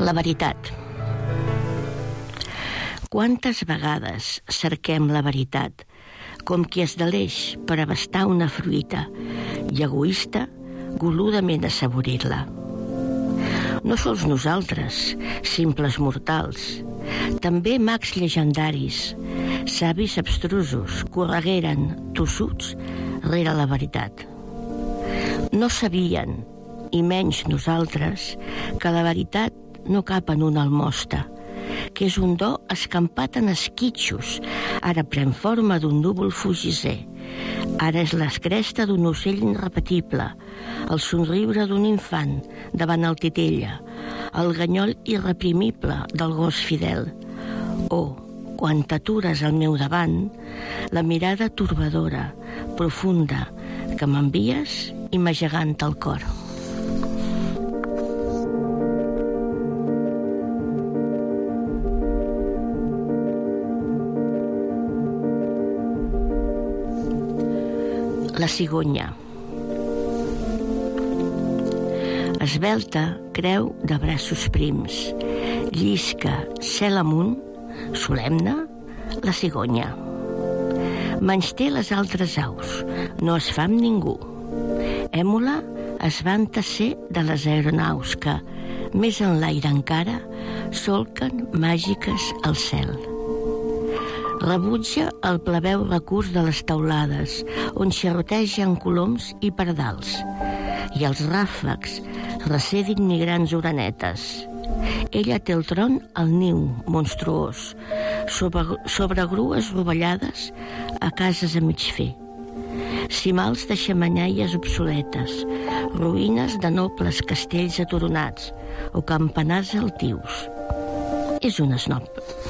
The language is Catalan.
La veritat. Quantes vegades cerquem la veritat, com qui es deleix per abastar una fruita i egoista, goludament assaborir-la. No sols nosaltres, simples mortals, també mags llegendaris, savis abstrusos, corregueren, tossuts, rere la veritat. No sabien, i menys nosaltres, que la veritat no cap en una almosta, que és un do escampat en esquitxos, ara pren forma d'un núvol fugisser, ara és la cresta d'un ocell irrepetible, el somriure d'un infant davant el titella, el ganyol irreprimible del gos fidel. Oh, quan t'atures al meu davant, la mirada torbadora, profunda, que m'envies immagegant el cor. La cigonya. Esvelta, creu de braços prims, llisca, cel amunt, solemne, la cigonya. Menysté les altres aus, no es fa amb ningú. Èmula es vanta ser de les aeronaus que, més enlaire encara, solquen màgiques al cel. Rebutja el plebeu recurs de les teulades, on xerrotegen coloms i pardals, i els ràfecs recedin migrants orenetes. Ella té el tron al niu, monstruós, sobre grues rovellades a cases a mig fer. Cimals de xemeneies obsoletes, ruïnes de nobles castells atoronats o campanars altius. És un esnob.